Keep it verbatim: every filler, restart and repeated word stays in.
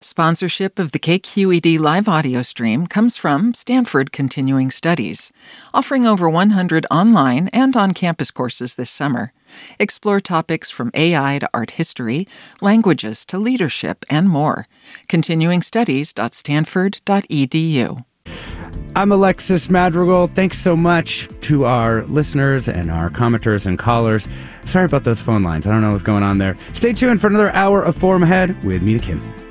Sponsorship of the K Q E D live audio stream comes from Stanford Continuing Studies, offering over one hundred online and on-campus courses this summer. Explore topics from A I to art history, languages to leadership, and more. continuing studies dot stanford dot e d u. I'm Alexis Madrigal. Thanks so much to our listeners and our commenters and callers. Sorry about those phone lines. I don't know what's going on there. Stay tuned for another hour of Forum Ahead with Mina Kim.